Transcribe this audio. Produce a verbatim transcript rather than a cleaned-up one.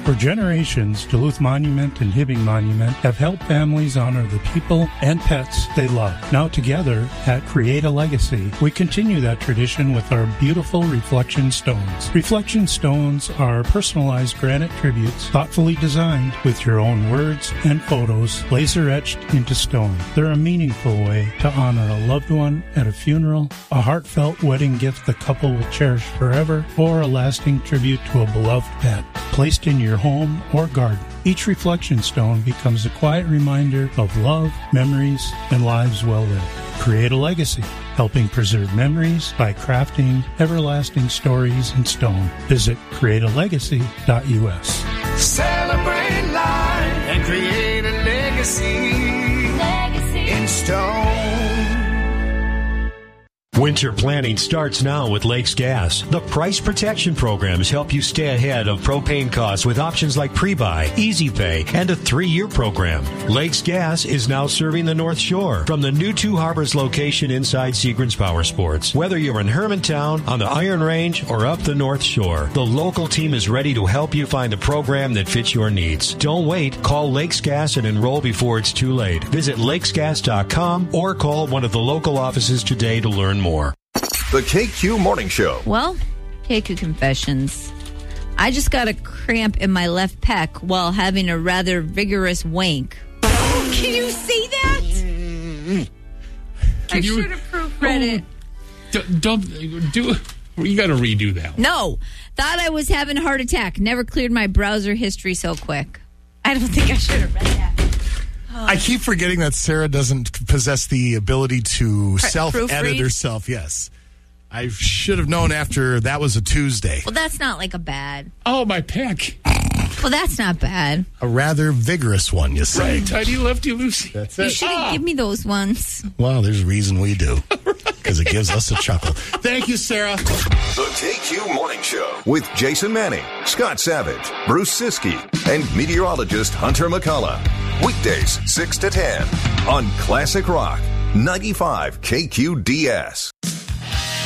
For generations, Duluth Monument and Hibbing Monument have helped families honor the people and pets they love. Now together at Create a Legacy, we continue that tradition with our beautiful Reflection Stones. Reflection Stones are personalized granite tributes thoughtfully designed with your own words and photos laser etched into stone. They're a meaningful way to honor a loved one at a funeral, a heartfelt wedding gift the couple will cherish forever, or a lasting tribute to a beloved pet. Placed in your home or garden, each reflection stone becomes a quiet reminder of love, memories, and lives well lived. Create a legacy, helping preserve memories by crafting everlasting stories in stone. Visit create a legacy dot u s. Celebrate life and create a legacy, legacy in stone. Winter planning starts now with Lakes Gas. The price protection programs help you stay ahead of propane costs with options like pre-buy, easy pay, and a three-year program. Lakes Gas is now serving the North Shore from the new Two Harbors location inside Seagram's Power Sports. Whether you're in Hermantown, on the Iron Range, or up the North Shore, the local team is ready to help you find a program that fits your needs. Don't wait. Call Lakes Gas and enroll before it's too late. Visit lakes gas dot com or call one of the local offices today to learn more. More. The K Q Morning Show. Well, K Q Confessions. I just got a cramp in my left pec while having a rather vigorous wank. Can you see that? Can I you, should have proofread it. Don't, don't do. You got to redo that. No, thought I was having a heart attack. Never cleared my browser history so quick. I don't think I should have read that. I keep forgetting that Sarah doesn't possess the ability to self-edit herself. Yes. I should have known after that was a Tuesday. Well, that's not like a bad. Oh, my pec. Well, that's not bad. A rather vigorous one, you say. Right, tighty lefty loosey. That's You it. should have Ah. given me those ones. Well, there's a reason we do. Because it gives us a chuckle. Thank you, Sarah. The K Q Morning Show with Jason Manning, Scott Savage, Bruce Siskey, and meteorologist Hunter McCullough. Weekdays, six to ten on Classic Rock, ninety-five K Q D S.